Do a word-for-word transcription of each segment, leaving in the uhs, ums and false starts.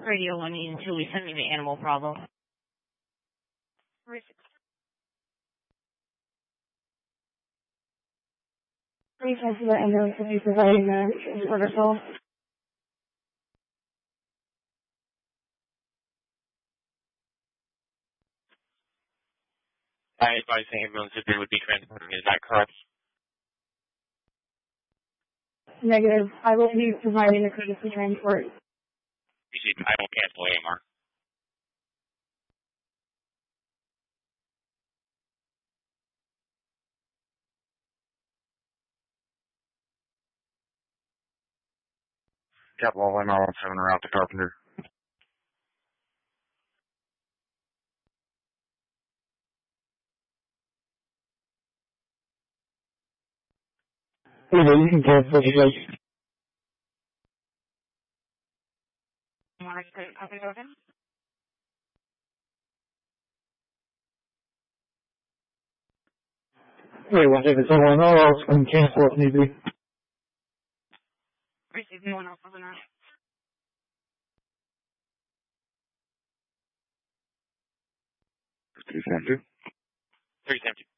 Radio one until we send me the animal problem. Please answer the ambulance will be providing the reversal. I advise the ambulance if they would be transporting. Is that correct? Negative. I will be providing the courtesy transport. You see, I don't cancel A M R. Capital one nine one seven route to Carpenter. Yeah, you can cancel it. Like, You want to copy it again? wait, what if it's someone else can cancel it maybe? Receive no one else other than that. three seven two. three seven two.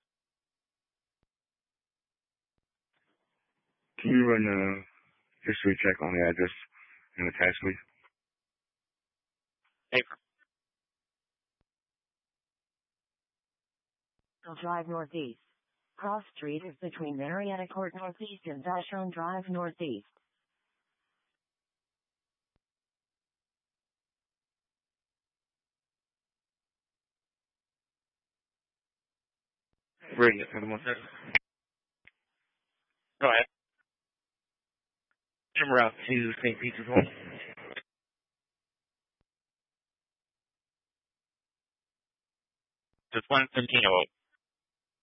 Can you run a history check on the address and attach, please? April. Will Drive Northeast. Cross Street is between Marietta Court Northeast and Vashon Drive Northeast. Bring it. One second. Go ahead. I'm route to Saint Peter's Home. Just one fifteen oh eight.